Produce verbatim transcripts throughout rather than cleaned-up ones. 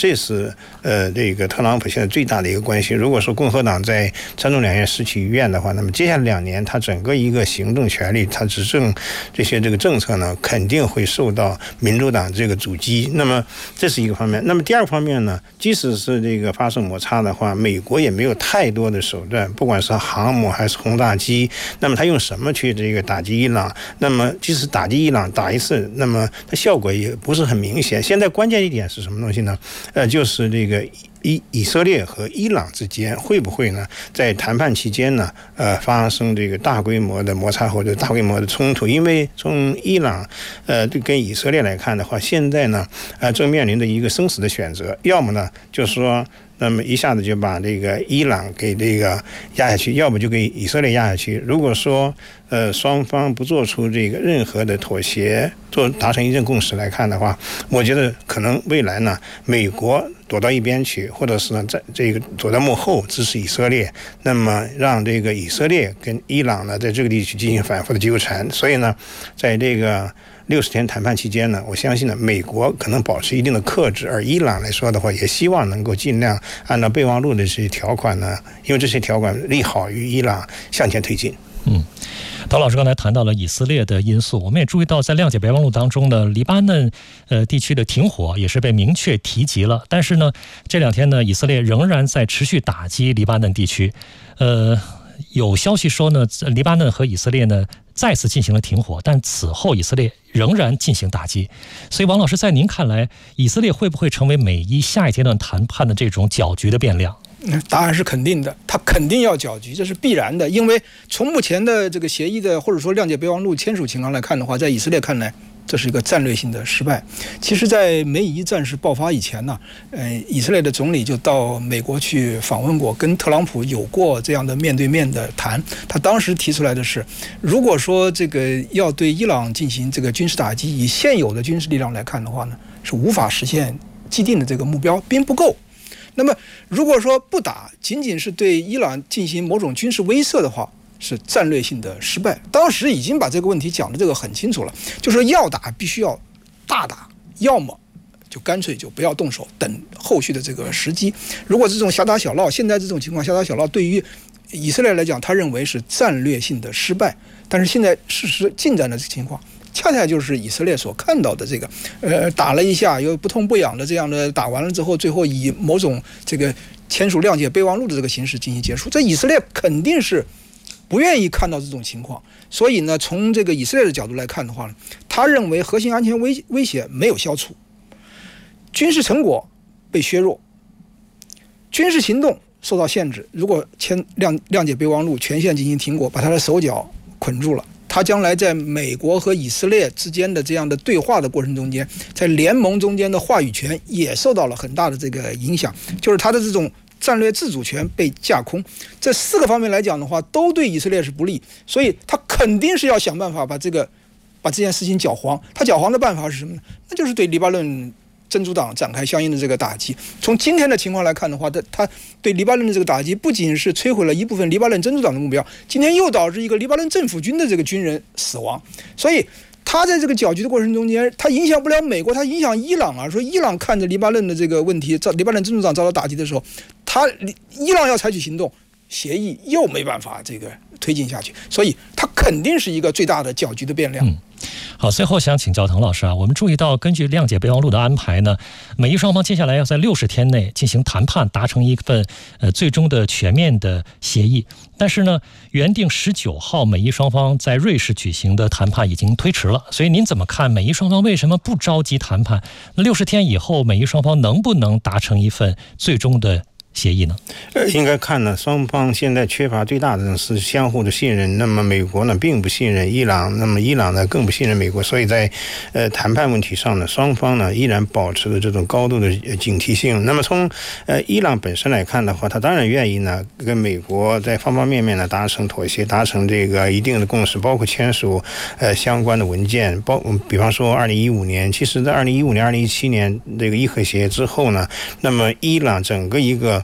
这是呃这个特朗普现在最大的一个关系。如果说共和党在参众两院失去一院的话，那么接下来两年他整个一个行政权力，他执政这些这个政策呢，肯定会受到民主党这个阻击。那么这是一个方面。那么第二方面呢，即使是这个发生摩擦的话，美国也没有太多的手段，不管是航母还是轰炸机，那么他用什么去这个打击伊朗？那么即使打击伊朗打一次，那么它效果也不是很明显。现在关键一点是什么东西呢？呃，就是这个以以色列和伊朗之间会不会呢，在谈判期间呢，呃，发生这个大规模的摩擦或者大规模的冲突？因为从伊朗，呃，跟以色列来看的话，现在呢，呃，正面临着一个生死的选择，要么呢，就是说，那么一下子就把这个伊朗给这个压下去，要不就给以色列压下去。如果说呃双方不做出这个任何的妥协，做达成一致共识来看的话，我觉得可能未来呢，美国躲到一边去，或者是呢在这个躲在幕后支持以色列，那么让这个以色列跟伊朗呢在这个地区进行反复的纠缠。所以呢，在这个六十天谈判期间呢，我相信呢，美国可能保持一定的克制，而伊朗来说的话，也希望能够尽量按照备忘录的这些条款呢，因为这些条款利好于伊朗向前推进。 嗯。陶老师刚才谈到了以色列的因素，我们也注意到在谅解备忘录当中呢，黎巴嫩呃地区的停火也是被明确提及了。但是呢，这两天呢，以色列仍然在持续打击黎巴嫩地区。呃，有消息说呢，黎巴嫩和以色列呢再次进行了停火，但此后以色列仍然进行打击。所以王老师，在您看来，以色列会不会成为美伊下一阶段谈判的这种搅局的变量？ 答案是肯定的，他肯定要搅局，这是必然的。因为从目前的这个协议的或者说谅解备忘录签署情况来看的话，在以色列看来，这是一个战略性的失败。其实，在美以战事爆发以前呢，呃，以色列的总理就到美国去访问过，跟特朗普有过这样的面对面的谈。他当时提出来的是，如果说这个要对伊朗进行这个军事打击，以现有的军事力量来看的话呢，是无法实现既定的这个目标，兵不够。那么，如果说不打，仅仅是对伊朗进行某种军事威慑的话，是战略性的失败。当时已经把这个问题讲的这个很清楚了，就说要打必须要大打，要么就干脆就不要动手，等后续的这个时机。如果这种小打小闹，现在这种情况小打小闹，对于以色列来讲，他认为是战略性的失败。但是现在事实进展的情况，恰恰就是以色列所看到的这个，呃，打了一下又不痛不痒的这样的，打完了之后，最后以某种这个签署谅解备忘录的这个形式进行结束。这以色列肯定是不愿意看到这种情况，所以呢，从这个以色列的角度来看的话呢，他认为核心安全威威胁没有消除，军事成果被削弱，军事行动受到限制。如果签谅谅解备忘录全线进行停火，把他的手脚捆住了。他将来在美国和以色列之间的这样的对话的过程中间，在联盟中间的话语权也受到了很大的这个影响，就是他的这种战略自主权被架空。这四个方面来讲的话，都对以色列是不利，所以他肯定是要想办法把这个把这件事情搅黄。他搅黄的办法是什么呢？那就是对黎巴嫩真主党展开相应的这个打击。从今天的情况来看的话，他他对黎巴嫩的这个打击不仅是摧毁了一部分黎巴嫩真主党的目标，今天又导致一个黎巴嫩政府军的这个军人死亡。所以他在这个搅局的过程中间，他影响不了美国，他影响伊朗啊。说伊朗看着黎巴嫩的这个问题，黎巴嫩真主党遭到打击的时候，他伊朗要采取行动，协议又没办法这个推进下去，所以它肯定是一个最大的搅局的变量。 嗯，好，最后想请教滕老师啊，我们注意到根据谅解备忘录的安排呢，美伊双方接下来要在六十天内进行谈判，达成一份呃最终的全面的协议。但是呢，原定十九号美伊双方在瑞士举行的谈判已经推迟了，所以您怎么看美伊双方为什么不着急谈判？那六十天以后，美伊双方能不能达成一份最终的协议呢？ 呃，应该看呢，双方现在缺乏最大的是相互的信任。那么美国呢，并不信任伊朗，那么伊朗呢，更不信任美国。所以在呃谈判问题上呢，双方呢依然保持着这种高度的警惕性。那么从呃伊朗本身来看的话，他当然愿意呢跟美国在方方面面呢达成妥协，达成这个一定的共识，包括签署呃相关的文件。包比方说二零一五年，其实在二零一五年、二零一七年这个伊核协议之后呢，那么伊朗整个一个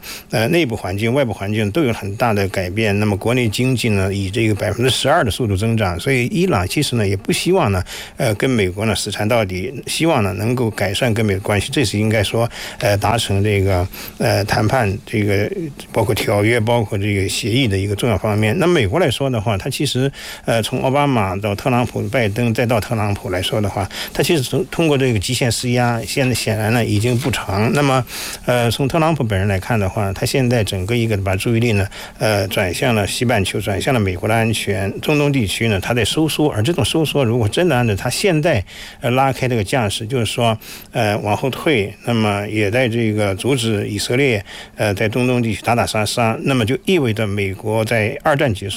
呃内部环境、外部环境都有很大的改变。那么国内经济呢以这个百分之十二的速度增长，所以伊朗其实呢也不希望呢呃跟美国呢死缠到底，希望呢能够改善跟美国关系，这是应该说呃达成这个呃谈判这个包括条约、包括这个协议的一个重要方面。那美国来说的话，它其实呃从奥巴马到特朗普、拜登再到特朗普来说的话，它其实从通过这个极限施压，现在显然呢已经不成。那么呃从特朗普本人来看的话，他现在整个一个把注意力呢呃转向了西半球，转向了美国的安全，中东地区呢他在收缩，而这种收缩如果真的按照他现在呃拉开这个架势，就是说呃往后退，那么也在这个阻止以色列呃在中东地区打打杀杀，那么就意味着美国在二战结束